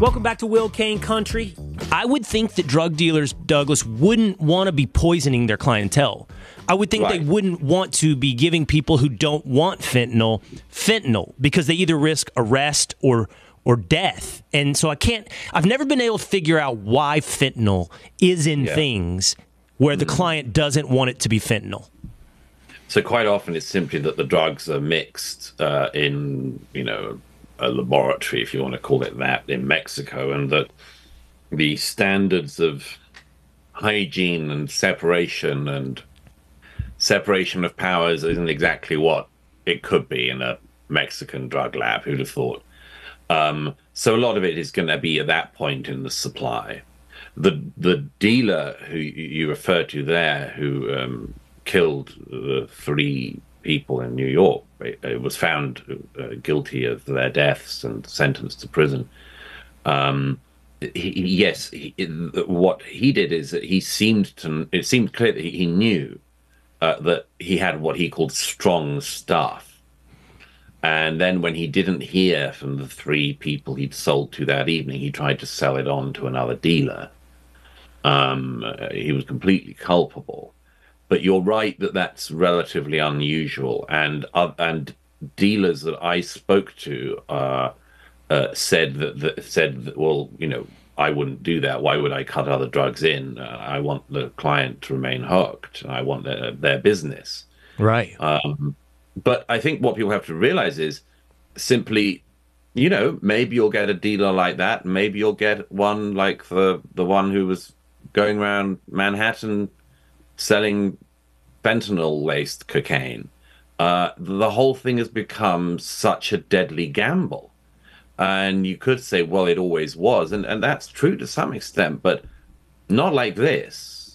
Welcome back to Will Kane Country. I would think that drug dealers, Douglas, wouldn't want to be poisoning their clientele. I would think they wouldn't want to be giving people who don't want fentanyl because they either risk arrest or death. And so I've never been able to figure out why fentanyl is in things where the client doesn't want it to be fentanyl. So quite often it's simply that the drugs are mixed in, a laboratory, if you want to call it that, in Mexico, and that the standards of hygiene and separation of powers isn't exactly what it could be in a Mexican drug lab. Who'd have thought? So a lot of it is going to be at that point in the supply. The dealer who you refer to there, who killed the 3 people in New York, was found guilty of their deaths and sentenced to prison. What he did is that it seemed clear that he knew that he had what he called strong stuff. And then when he didn't hear from the 3 people he'd sold to that evening, he tried to sell it on to another dealer. He was completely culpable. But you're right that that's relatively unusual. And dealers that I spoke to said that, well, I wouldn't do that. Why would I cut other drugs in? I want the client to remain hooked. I want their business. Right. But I think what people have to realize is simply, maybe you'll get a dealer like that. Maybe you'll get one like the one who was going around Manhattan selling fentanyl-laced cocaine. The whole thing has become such a deadly gamble. And you could say, well, it always was. And that's true to some extent, but not like this.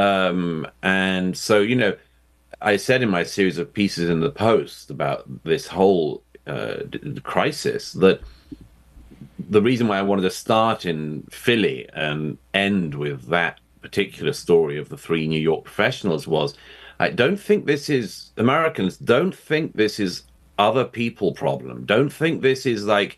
And so, I said in my series of pieces in the Post about this whole crisis that the reason why I wanted to start in Philly and end with that particular story of the 3 New York professionals was, I don't think this is, Americans don't think this is other people problem. Don't think this is like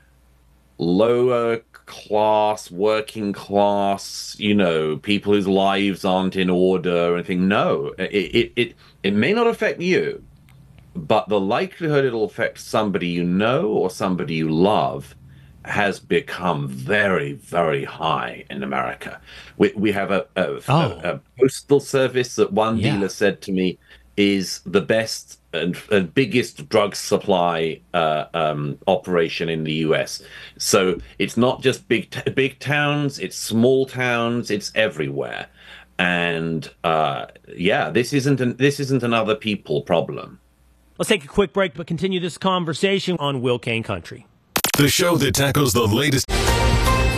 lower class, working class, people whose lives aren't in order or anything. No, it may not affect you, but the likelihood it'll affect somebody you know or somebody you love has become very, very high in America. We have a postal service that one dealer said to me is the best and biggest drug supply operation in the U.S. So it's not just big towns, it's small towns, it's everywhere. And this isn't an other people problem. Let's take a quick break, but continue this conversation on Will Kane Country. The show that tackles the latest.